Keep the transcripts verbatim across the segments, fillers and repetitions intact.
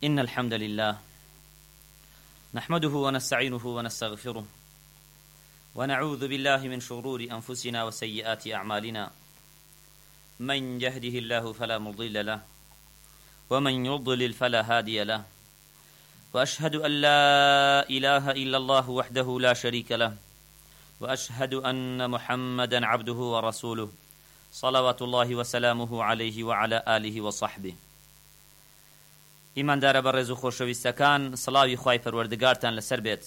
إن الحمد لله نحمده ونستعينه ونستغفره ونعوذ بالله من شرور أنفسنا وسيئات أعمالنا من يهده الله فلا مضل له ومن يضلل فلا هادي له وأشهد أن لا إله إلا الله وحده لا شريك له وأشهد أن محمدا عبده ورسوله صلوات الله وسلامه عليه وعلى آله وصحبه. ئیماندارە بەڕێز و خۆشەویستەکان، سڵاوی خوای پەروەردگارتان لەسەر بێت.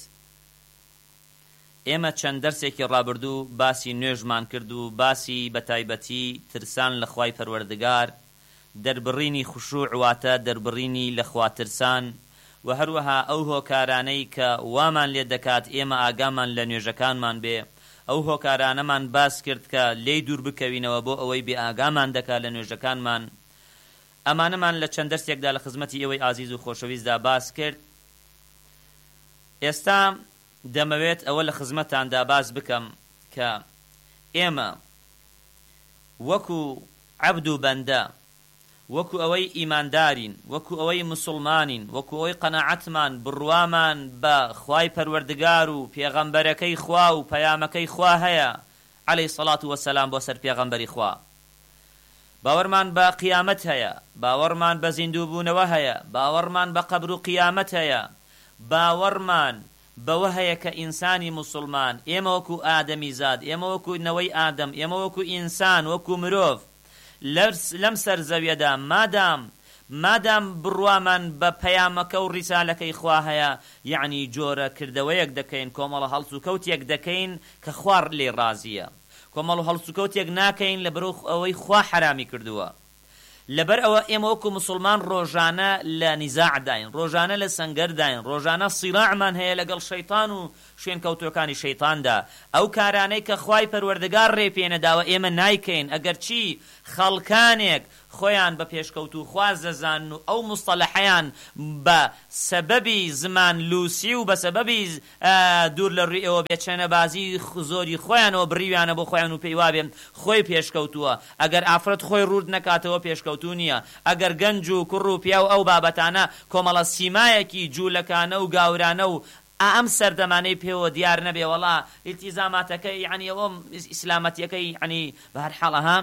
ئێمە چەند دەرسێکی ڕابردوو باسی نوێژمان کرد و باسی بەتایبەتی ترسان لە خوای پەروەردگار، دەربڕینی خوشوع واتە دەربڕینی لە خواترسان و هەروەها ئەو هۆکارانەی کە وامان لێ دەکات ئێمە ئاگامان لە نوێژەکانمان بێ، ئەو هۆکارانەمان باس کرد کە لێی دوور بکەوینەوە بۆ ئەوەی بێ ئاگامان دەکات لە نوێژەکانمان. ئەمانەمان لە چەند دەرسێکدا لە خزمەتی ئێوەی ئازیز و خۆشەویستدا باس کرد. ئێستا دەمەوێت ئەوە لە خزمەتاندا باس بکەم کە ئێمە وەکو عەبد و بەندە، وەکو ئەوەی ئیماندارین، وەکو ئەوەی مسلمانین، وەکو ئەوەی قەناعەتمان بڕوامان بە خوای پەروەردگار و پێغەمبەرەکەی خوا و پەیامەکەی خوا هەیە عەلەیهی سەڵات وەسەلام بۆ سەر پێغەمبەری خوا، باوەڕمان بە قیامەت هەیە، باوەڕمان بە زیندووبوونەوە هەیە، باوەڕمان بە قەبر و قیامەت هەیە، باوەڕمان بەوە هەیە کە ئینسانی مسلمان، ئێمە وەکو ئادەمی زاد، ئێمە وەکو نەوەی ئادەم، ئێمە وەکو ئینسان، وەکو مرۆڤ لەم سەر زەویەدا مادام مادام بڕوامان بە پەیامەکە و ڕیسالەکەی خوا هەیە، یعنی جۆرە کردەوەیەک دەکەین، کۆمەڵە هەڵس و کەوتێک دەکەین کە خوار لێ ڕازیە، کۆمەڵ و هەڵسوکەوتێک ناکەین لە بەرەو ئەوەی خوا حرامی کردووە. لەبەر ئەوە ئێمە وەکو مسلمان ڕۆژانە لە نیزاع داین، ڕۆژانە لە سەنگەر داین، ڕۆژانە سیراعمان هەیە لەگەڵ شەیطان و شوێن کەوتوەکانی شەیطاندا. ئەو کارانەی کە خوای پەروەردگار ڕێپێنەداوە ئێمە نایکەین، ئەگەر چی خەڵکانێک خۆیان بە پێشکەوت و خوا زەزان و ئەو مستەلەحەیان بە سەبەبی زمان لوسی و بە سەبەبی دوور لە ڕووی ئێوە بێچەنە بازی زۆری خۆیانەوە بڕیویانە بۆ خۆیان و پێی وابێن خۆی پێشکەوتووە. ئەگەر ئافرەت خۆی ڕوود نەکاتەوە پێشکەوتو نییە، ئەگەر گەنج و کوڕ و پیا و ئەو بابەتانە کۆمەڵە سیمایەکی جوولەکانە و گاورانە و ئەم سەردەمانەی پێوە دیار نەبێ وەڵا ئیلتیزاماتەکەی یعنی ئەوە ئیسلامەتیەکەی یعنی بە هەر حاڵەها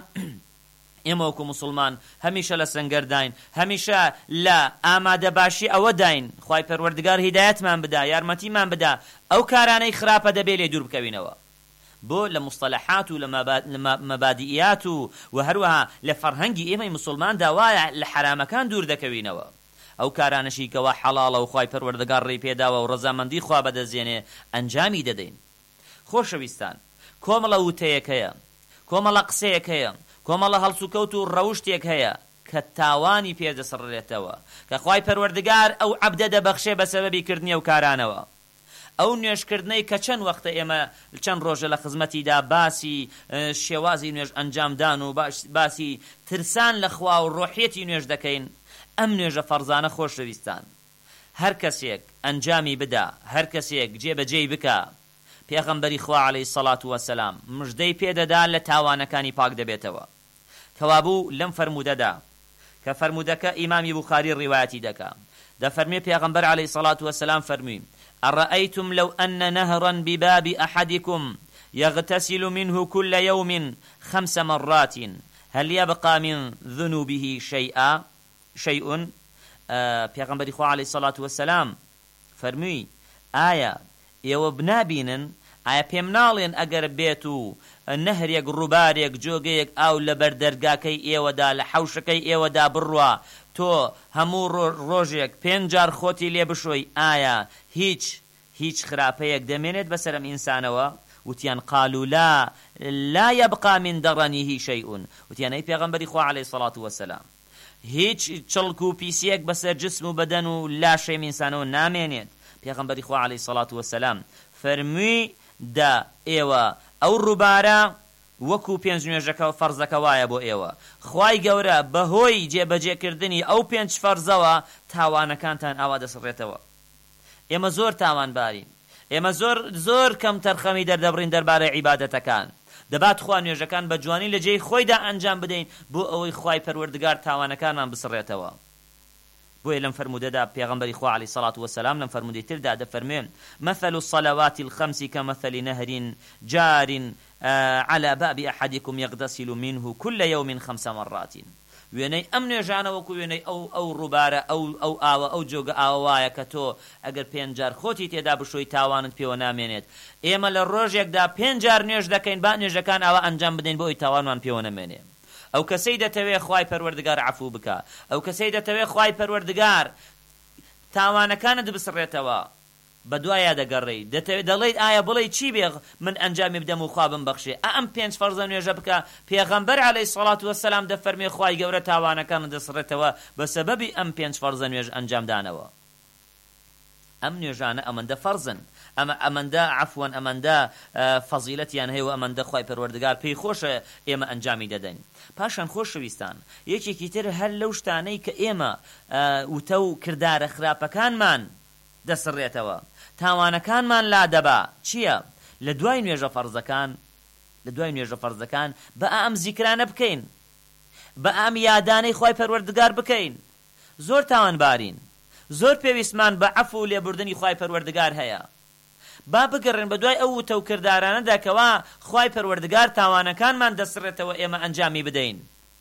ئێمە وەکو مسلمان هەمیشە لە سەنگەر داین، هەمیشە لە ئامادەباشی ئەوە داین خوای پەروەردگار هیدایەتمان بدا، یارمەتیمان بدا، ئەو کارانەی خراپە دەبێ لێ دوور بکەوینەوە. بۆ لە مستەلەحات و لە مەبادئیات و و هەروەها لە فەرهەنگی ئێمەی مسلمان داوایە لە حرامەکان دوور دەکەوینەوە. ئەو کارانەشی کەوا حەڵاڵە و خوای پەروەردگار ڕێی پێداوە و ڕەزامەندی خوا بەدەستێنێ ئەنجامی دەدەین. خۆشەویستان، کۆمەڵە وتەیەک هەیە، کۆمەڵە قسەیەک هەیە، کۆمەڵە هەڵسوکەوت و ڕەوشتێک هەیە کە تاوانی پێدەسڕێتەوە کە خوای پەروەردگار ئەو عەبدە دەبەخشێ بە سەبەبی کردنی ئەو کارانەوە. ئەو نوێژکردنەی کە چەند وەختە ئێمە چەند ڕۆژە لە خزمەتیدا باسی شێوازی نوێژ ئەنجامدان و باسی ترسان لە خوا و ڕۆحیەتی نوێژ دەکەین. ئەم نوێژە فەرزانە خۆشەویستان هەر کەسێک ئەنجامی بدا، هەر کەسێک جێبەجێی بکە، پێغەمبەری خوا عەلەیهی سەڵات وەسەلام مژدەی پێدەدا لە تاوانەکانی پاک دەبێتەوە. کەوابوو لەم فەرموودەدا کە فەرموودەکە ئیمامی بوخاری ڕیوایەتی دەکا، دەفەرمێ پێغەمبەر عەلەیهی سەڵات وەسەلام فەرمووی: ئەڕەئەیتم لەو ئەنە نەهڕەن ببابی ئەحەدیکم یەغتەسیل منه كل يوم خمس مرات هل يبقى من ذنوبه شيئا شيء. پێغەمبەری خوا عەلەیهی سەڵات وەسەلام فەرمووی: ئایا ئێوە بنابینن، ئایا پێم ناڵێن ئەگەر بێت و نەهرێک ڕووبارێک جۆگەیەک ئاو لە بەردەرگاکەی ئێوەدا لە حەوشەکەی ئێوەدا بڕوا، تۆ هەموو ڕۆژێک پێنج جار خۆتی لێ بشۆی، ئایا هیچ هیچ خراپەیەک دەمێنێت بەسەرم ئینسانەوە؟ وتیان قالوا لا لا يبقى من درنه شيء. وتیان ئەی پێغەمبەری خوا عەلەیهی سەڵات وەسەلام هیچ چڵک و پیسیەک بەسەر جسم و بەدەن و لاشەی ئینسانەوە نامێنێت. پێغەمبەری خوا عەلەیهی سەڵات وەسەلام فەرمووی دا ئێوە ئەو ڕووبارە وەکو پێنج نوێژەکە و فەرزەکە وایە بۆ ئێوە، خوای گەورە بەهۆی جێبەجێکردنی ئەو پێنج فەرزەوە تاوانەکانتان ئاوا دەسڕێتەوە. ئێمە زۆر تاوانبارین، ئێمە زۆر زۆر کەم تەرخەمی دەردەبڕین دەربارەی عیبادەتەکان. دەبات خوا نوێژەکان بە جوانی لە جێی خۆیدا ئەنجام بدەین بۆ ئەوەی خوای پەروەردگار تاوانەکانمان بسڕێتەوە. بۆیە لەم فەرمودەدا پێغەمبەری خوا عەلەیهی سەڵات وەسەلام لەم فەرمودەی تردا دەفەرمێن مثل الصلوات الخمس كمثل نهر جار على باب أحدكم يغتسل منه كل يوم خمس مرات وێنەی ئەم نوێژانە وەکو وێنەی ئەو ئەو ڕووبارە ئەو ئەو ئاوە ئەو جۆگە ئاوایە کە تۆ ئەگەر پێنج جار خۆتی تێدا بشۆی تاوانت پێوە نامێنێت. ئێمە لە ڕۆژێکدا پێنج جار نوێژ دەکەین با نوێژەکان ئاوا ئەنجام بدەین بۆ ئەوی تاوانمان پێوە نەمێنێ. ئەو کەسەی دەتەوێ خوای پەروەردگار عەفو بکە، ئەو کەسەی دەتەوێ خوای پەروەردگار تاوانەکانت بسڕێتەوە بە دوایە دەگەڕێی دەتەوێت دەڵێیت ئایا بڵێ چی بێ من ئەنجامی بدەم و خوا بمبەخشێ. ئەم پێنج فەرزە نوێژە بکە. پێغەمبەر عەلەیهی سەڵات وەسەلام دەفەرمێ خوای گەورە تاوانەکانت دەسڕێتەوە بە سەبەبی ئەم پێنج فەرزە نوێژ ئەنجامدانەوە. ئەم نوێژانە ئەمەندە فەرزن، ئەمە ئەمەندە عەفوەن ئەمەندە فەزیلەتیان هەیە و ئەمەندە خوای پەروەردگار پێی خۆشە ئێمە ئەنجامی دەدەین. پاشان خۆشەویستان یەکێکی تر هەر لەو شتانەی کە ئێمە وتە و کردارە خراپەکانمان دەسڕێتەوە تاوانەکانمان لا دەبا چییە؟ لە دوای نوێژە فەرزەکان لە دوای نوێژە فەرزەکان بە ئەم زیکرانە بکەین، بە ئەم یادانەی خوای پەروەردگار بکەین. زۆر تاوانبارین، زۆر پێویستمان بە عەفو و لێبوردنی خوای پەروەردگار هەیە. با بگەڕێن بە دوای ئەو وتە و کردارانەدا کەوا خوای پەروەردگار تاوانەکانمان دەسڕێتەوە ئێمە ئەنجامی بدەین.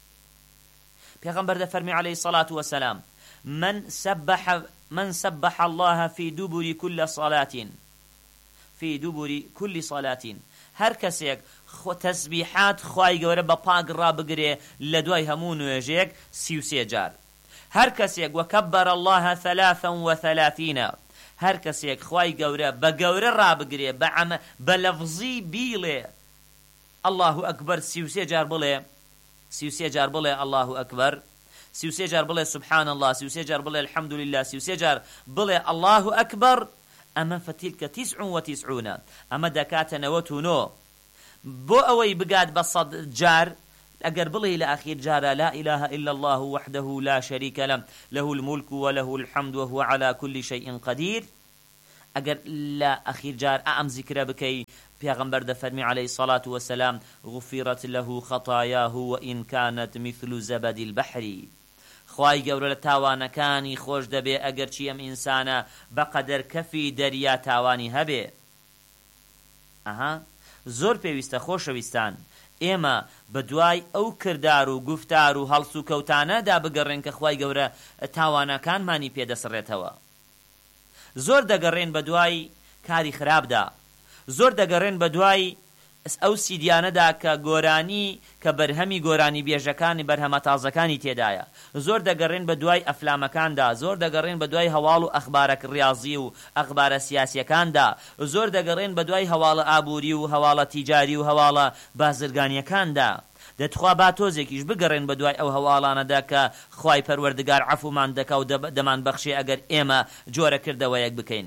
پێغەمبەر دەفەرمی عەلەیهی سەڵات وەسەلام من سبح من سبح الله في دبر كل صلاة في دبر كل صلاة هر کەسێک تەسبیحات خوای گەورە بە پاک ڕابگرێ لە دوای هەموو نوێژێک سی و سێ جار. هەر کەسێک وەکەبەر الله ثلاثا وثلاثين هەر کەسێک خوای گەورە بە گەورە ڕابگرێ بە لەفزی بیڵێ الله ئەکبەر سی و سێ جار بڵێ سی و سێ جار بڵێ الله ئەکبەر سی و سێ جار بڵێ سبحان الله سی و سێ جار بڵێ الحمد لله سی و سێ جار بڵێ الله ئەکبەر ئەمە فتیلکە تیسع وتیسعون ئەمە دەکاتە نەوەت و نۆ بۆ ئەوەی بگات بە سەد جار ئەگەر بڵێ لە ئاخیر جارە لا إله إلا الله وحده لا شريك له له الملك وله الحمد وهو على كل شيء قدير ئەگەر لە ئاخیر جار ئەم زیکرە بکەی پێغەمبەر دەفەرمی عەلەیهی سەڵات وەسەلام غفرت له خطاياه وإن كانت مثل زبد البحر خوای گەورە لە تاوانەکانی خۆش دەبێ ئەگەر چی ئەم ئینسانە بەقەدەر کەفی دەریا تاوانی هەبێ. ئەها زۆر پێویستە خۆشەویستان ئێمە بە دوای ئەو کردار و گفتار و هەڵس و کەوتانەدا بگەڕێن کە خوای گەورە تاوانەکانمانی پێدەسڕێتەوە. زۆر دەگەڕێن بە دوای کاری خراپدا، زۆر دەگەڕێن بە دوای ئەو سیدیانەدا کە گۆرانی کە بەرهەمی گۆرانی بێژەکانی بەرهەمە تازەکانی تێدایە، زۆر دەگەڕێن بە دوای ئەفلامەکاندا، زۆر دەگەڕێن بە دوای هەواڵ و ئەخبارە ڕیاضی و ئەخبارە سیاسیەکاندا، زۆر دەگەڕێن بە دوای هەواڵە ئابووری و هەواڵە تیجاری و هەواڵە بازرگانیەکاندا. دەتخوا با تۆزێکیش بگەڕێن بە دوای ئەو هەواڵانەدا کە خوای پەروەردگار عەفومان دەکا و دەمان بەخشێ ئەگەر ئێمە جۆرە کردەوەیەک بکەین،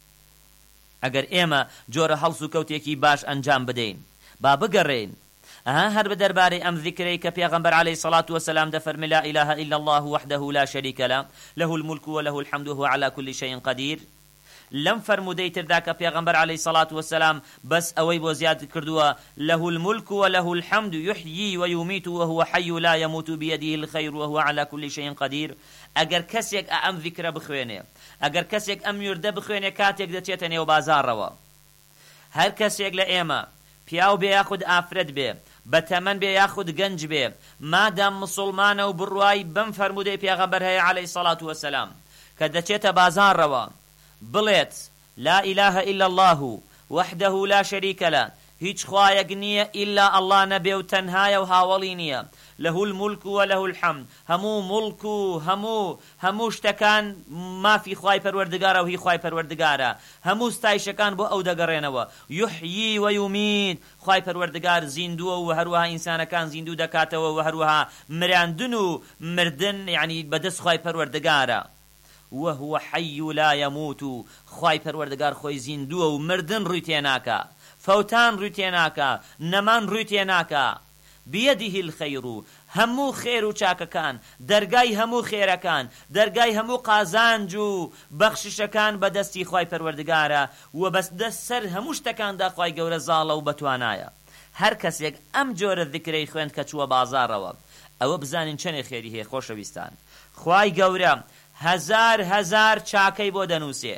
ئەگەر ئێمە جۆرە هەڵس و کەوتێکی باش ئەنجام بدەین. با بگەڕێن ئەها هەر بە دەربارەی ئەم ذیکرەی کە پێغەمبەر عەلەیهی سەڵات وەسەلام دەفەرمێ لا إله إلا الله وحده لا شريك له له الملك وله الحمد وهو على كل شيء قدير. لەم فەرمودەی تردا کە پێغەمبەر عەلەیهی سەڵات وەسەلام بەس ئەوەی بۆ زیاد کردووە له الملك وله الحمد يحيي ويميت وهو حي لا يموت بيده الخير وهو على كل شيء قدير. ئەگەر کەسێک ئەم ذیکرە بخوێنێ، ئەگەر کەسێک ئەم وردە بخوێنێ کاتێک دەچێتە نێو بازاڕەوە، هەر کەسێک لە ئێمە پیاو بێ یاخود ئافرەت بێ، بە تەمەن بێ یاخود گەنج بێ، مادام مسڵمانە و بڕوای بەم فەرمودەی پێغەمبەر هەیە عەلەیهی سەڵات وەسەلام کە دەچێتە بازاڕەوە بڵێت لا إله إلا الله وحده لا شريك له هیچ خوایەک نییە ئیلا ئەڵڵا نەبێ و تەنهایە و هاوڵی نییە، له الملك وله الحمد هەموو مڵک و هەموو هەموو شتەکان مافی خوای پەروەردگارە و هی خوای پەروەردگارە، هەموو ستایشەکان بۆ ئەو دەگەڕێنەوە. یحیی ویومید خوای پەروەردگار زیندووە و هەروەها ئینسانەکان زیندوو دەکاتەوە و هەروەها مراندن و مردن یعنی بەدەست خوای پەروەردگارە. وهو حي لا يموت خوای پەروەردگار خۆی زیندووە و مردن ڕووی تێناکە، فەوتان ڕووی تێناکە، نەمان ڕووی تێناکە. بيده الخير هەموو خێر و چاکەکان، دەرگای هەموو خێرەکان، دەرگای هەموو قازانج و بەخششەکان بەدەستی خوای پەروەردگارە و بەدەست سەر هەموو شتەکاندا خوای گەورە زاڵە و بەتوانایە. هەر کەسێک ئەم جۆرە ذیکرەی خوێند کە چووە بازاڕەوە ئەوە بزانین چەنێ خێری هەیە. خۆشەویستان خوای گەورە هەزار هەزار چاکەی بۆ دەنووسێ.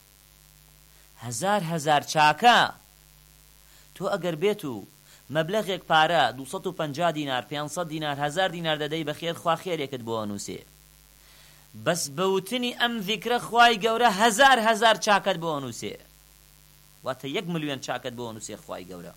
هەزار هەزار چاکە. تۆ ئەگەر بێت و مەبلەغێک پارە دووسەد و پەنجا دینار پێنجسەد دینار هەزار دینار دەدەی بەخێر خوا خێرێکت بۆ نووسێ. بەس بەوتنی ئەم ذیکرە خوای گەورە هەزار هەزار چاکەت بۆ نووسێ. واتە یەک ملیۆن چاکەت بۆ نووسێ خوای گەورە.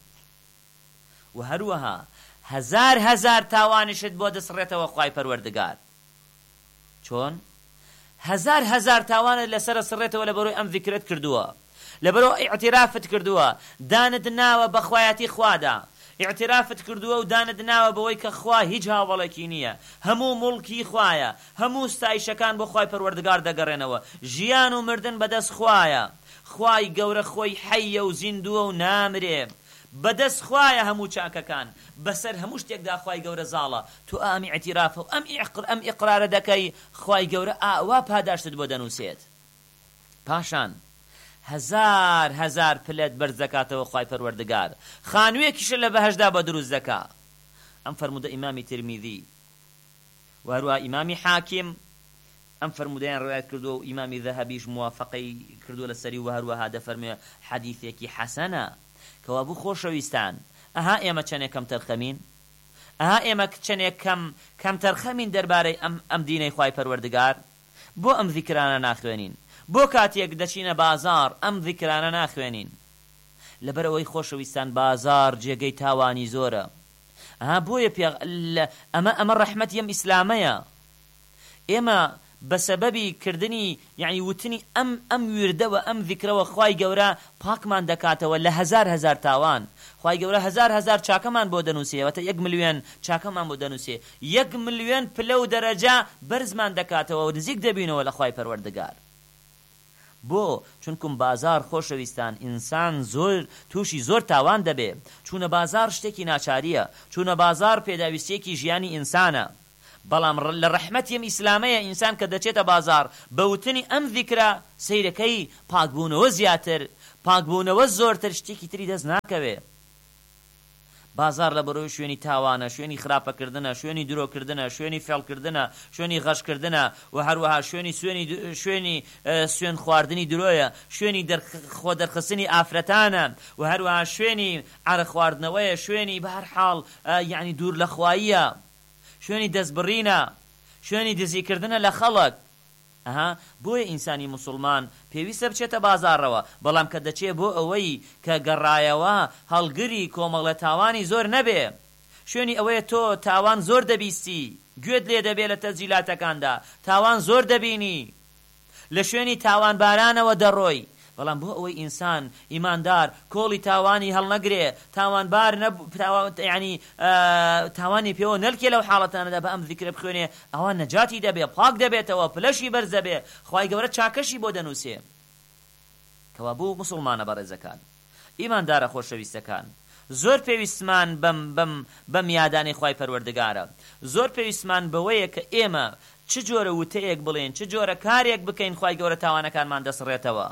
و هەروەها هەزار هەزار تاوانشت بۆ دەسڕێتەوە خوای پەروەردگار. چۆن؟ هەزار هەزار تاوانت لەسەر سڕێتەوە لە بەرۆی ئەم ذیکرت کردووە، لە بەرۆ ئیعترافت کردووە، دانت ناوە بە خوایەتی خوادا، ئیعترافت کردووە و دانت ناوە بەوەی کە خوا هیچ هاوڵێکی نییە، هەموو مڵکی خوایە، هەموو ستایشەکان بۆ خوای پەروەردگار دەگەڕێنەوە، ژیان و مردن بەدەست خوایە، خوای گەورە خۆی حەیە و زیندووە و نامرێ، بەدەست خوایە هەموو چاکەکان، بەسەر هەموو شتێکدا خوای گەورە زاڵە. تو ئامی ئیعترافە و ئەم ئەم ئیقرارە دەکەی، خوای گەورە ئاوا پاداشتت بۆ دەنووسێت. پاشان هەزار هەزار پلەت بەرز دەکاتەوە خوای پەروەردگار، خانوویەکیشە لە بەهەشدا بە دروست دەکا. ئەم فەرموودە ئیمامی ترمیذی و هەروەها ئیمامی حاکم ئەم فەرموودەیان ڕوایەت کردو و ئیمامی ذەهەبیش موافقەی کردو لەسەری و هەروەها دەفەرمێ حەدیثێکی حەسەنە. کەوا بوو خۆشەویستان، ئەها ئێمە چەندێک کەم تەرخەمین، ئەها ئێمە چەندێک کەم کەم تەرخەمین دەربارەی ئەم ئەم دینەی خوای پەروەردگار. بۆ ئەم ذیکرانە ناخوێنین، بۆ کاتێک دەچینە بازار ئەم ذیکرانە ناخوێنین. لەبەرەوەی خۆشەویستان بازار جێگەی تاوانی زۆرە. ئەها بۆیە پێ ئەمە ئەمە ڕەحمەتی ئەم ئیسلامەیە. ئێمە بەسەبەبی کردنی یعنی وتنی ئەم ئەم وردەوە ئەم ذیکرەوە خوای گەورە پاکمان دەکاتەوە لە هەزار هەزار تاوان. خوای گەورە هەزار هەزار چاکەمان بۆ دەنووسێ، یەک ملیۆن چاکەمان بۆ دەنووسێ، یەک ملیۆن پلە و دەرەجە بەرزمان دەکاتەوە و نزیک دەبینەوە لە خوای پەروەردگار. بۆ چونکم بازار خۆشەویستان ئینسان زۆر تووشی زۆر تاوان دەبێ. چوونە بازار شتێکی ناچاریە، چوونە بازار پێداویستێکی ژیانی ئینسانە. بەڵام لە ڕەحمەتی ئەم ئیسلامەیە ئینسان کە دەچێتە بازار بەوتنی ئەم ذیکرە سەیرەکەی پاکبوونەوە زیاتر، پاکبوونەوە زۆرتر، شتێکی تری دەست ناکەوێ. بازار لە بەرۆی شوێنی تاوانە، شوێنی خراپەکردنە، شوێنی درۆکردنە، شوێنی فێڵکردنە، شوێنی غەشکردنە و هەروەها شوێنی شوێنی سوێن خواردنی درۆیە، شوێنی خۆ دەرخستنی ئافرەتانە و هەروەها شوێنی عەرە خواردنەوەیە، شوێنی بە هەر حاڵ یعنی دوور لە خواییە، شوێنی دەستبڕینە، شوێنی دزیکردنە لە خەڵک. ئەها بۆیە ئینسانی موسڵمان پێویستە بچێتە بازارەوە، بەڵام کە دەچێ بۆ ئەوەی کە گەڕایەوە هەڵگری کۆمەڵە تاوانی زۆر نەبێ. شوێنی ئەوەیە تۆ تاوان زۆر دەبیستی، گوێت لێ دەبێ لە تەسجیلاتەکاندا، تاوان زۆر دەبینی، لە شوێنی تاوان بارانەوە دەڕۆی. بەڵام بۆ ئەوەی ئینسان ئیماندار کۆڵی تاوانی هەڵنەگرێ، تاوانبار ینی تاوانی پێوە نەلکێ لەو حاڵەتانەدا بە ئەم ذیکرە بخوێنێ، ئەوە نەجاتی دەبێ، پاک دەبێتەوە، پلەشی بەرز دەبێ، خوای گەورە چاکەشی بۆ دەنووسێ. کەوا بوو مسڵمانە بەڕێزەکان، ئیماندارە خۆشەویستەکان، زۆر پێویستمان بەم بەم بەم یادانی خوای پەروەردگارە، زۆر پێویستمان بەوەیە کە ئێمە چ جۆرە وتەیەک بڵێن، چ جۆرە کارێک بکەین خوای گەورە تاوانەکانمان دەسڕێتەوە.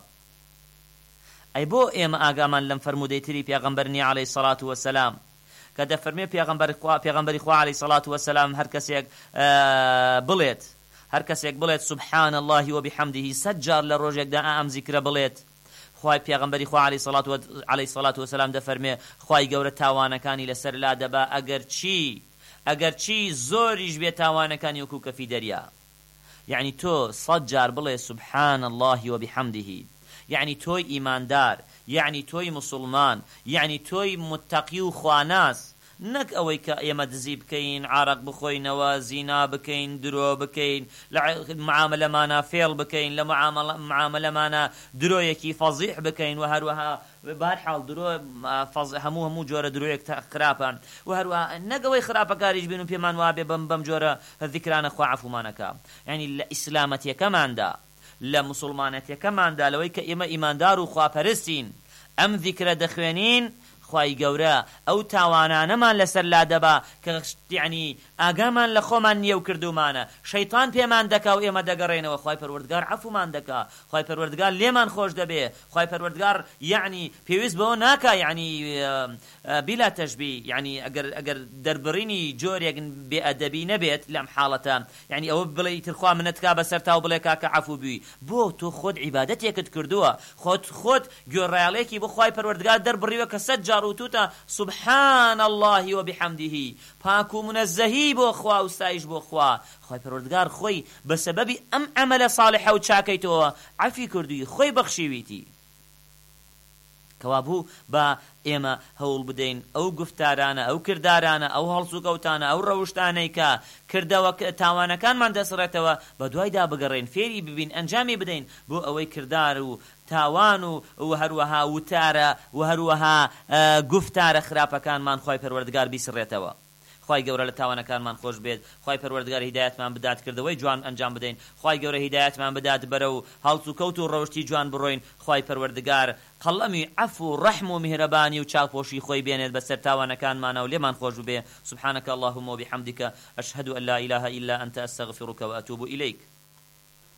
ئەی بۆ ئێمە ئاگامان لەم فەرموودەی تری پێغەمبەرنی عەلەیهی سەڵات وەسەلام کە دەفەرمێ پێغەمبەری خوا عەلەیهی سەڵات وەسەلام هەر کەسێک بڵێت هەر کەسێک بڵێت سوبحان الله وبحەمده سەد جار لە ڕۆژێکدا ئەم ذیکرە بڵێت، خوای پێغەمبەری خوا عەلەیهی سەڵات وەسەلام دەفەرمێ خوای گەورە تاوانەکانی لەسەر لا دەبا ئەگەر چی ئەگەر چی زۆریش بێ تاوانەکانی وەکو کەفی دەریا. یعنی تۆ سەد جار بڵێ سوبحان الله وبحەمده، یعنی تۆی ئیماندار، یعنی تۆی مسلمان، یعنی تۆی متەقی و خواناس، نەک ئەوەی کە ئێمە دزی بکەین، عارق بخۆینەوە، زینا بکەین، درۆ بکەین، لە معاملەمانە فێڵ بکەین، لە معاملەمانە درۆیەکی فەزیح بکەین و هەروەها بەهەرحاڵ درۆ هەموو هەموو جۆرە درۆیەک خراپە و هەروەها نەگەوەی خراپەکاریش بین و پێمان وابێ بەم بەم جۆرە ذیکرانە خوا عەفومانەکە. یعنی لە ئیسلامەتیەکەماندا، لە مسلمانەتیەکەماندا، لەوەی کە ئێمە ئیماندار و خواپەرستین، ئەم ذیکرە دەخوێنین، خوای گەورە ئەو تاوانانەمان لەسەر لا دەبا کە یعنی ئاگامان لە خۆمان نییە و کردومانە، شەیطان پێمان دەکا و ئێمە دەگەڕێنەوە، خوای پەروەردگار عەفومان دەکا، خوای پەروەردگار لێمان خۆش دەبێ، خوای پەروەردگار یعنی پێویست بەوە ناکا یعنی بلا تشبيه يعني ئەگەر ئەگەر دەربڕینی جۆرێک بێئەدەبی نەبێت لەم حاڵەتە يعني ئەوە بڵێ ترخوا منەت کا بەسەر تا و بڵێ کاکە عەفو بووی بۆ تۆ خۆت عیبادەتێکت کردووە خۆت خۆت گوێڕایەڵێکی بۆ خوای پەروەردگار دەربڕیوە کە سەد جار وتوتە سبحان الله وبحمده پاک و منەزەهی بۆ خوا و ستایش بۆ خوا خوای پەروەردگار خۆی بە سەبەبی ئەم عەمەلە صالحە و چاکەیتەوە عەفی کردووی خۆی بەخشیویتی کەوا بوو بە ئێمە هەوڵ بدەین ئەو گفتارانە ئەو کردارانە ئەو هەڵسوکەوتانە ئەو ڕەوشتانەی کە کردەوە تاوانەکانمان دەسڕێتەوە بە دوایدا بگەڕێن فێری ببین ئەنجامی بدەین بۆ ئەوەی کردار و تاوان و هەروەها وتارە و هەروەها گفتارە خراپەکانمان خوای پەروەردگار بیسڕێتەوە خوای گەورە لە تاوانەکانمان خۆش بێت خوای پەروەردگار هیدایەتمان بدات کردەوەی جوان ئەنجام بدەین خوای گەورە هیدایەتمان بدات بەرە و هەڵس و کەوت و ڕەوشتی جوان بڕۆین خوای پەروەردگار قەڵەمی عەفو و ڕەحم و میهرەبانی و چاوپۆشی خۆی بێنێت بەسەر تاوانەکانمانە و لێمان خۆش بێ سبحانك اللهم وبحمدك أشهد أن لا إله إلا أنت أستغفرك وأتوب إليك